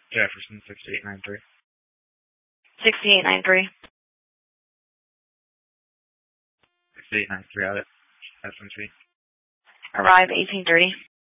Jefferson 6893. 6893. 6893 out at SMC. Arrive 1830.